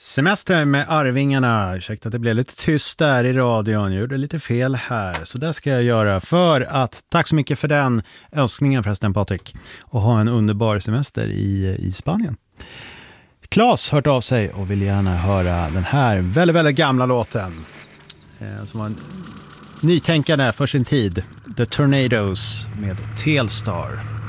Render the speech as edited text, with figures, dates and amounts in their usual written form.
Semester med Arvingarna. Ursäkta att det blev lite tyst där i radion. Jag gjorde lite fel här. Så det ska jag göra för att... Tack så mycket för den önskningen förresten, Patrik. Och ha en underbar semester i Spanien. Claes hört av sig och vill gärna höra den här väldigt, väldigt gamla låten. Som var en nytänkande för sin tid. The Tornadoes med Telstar.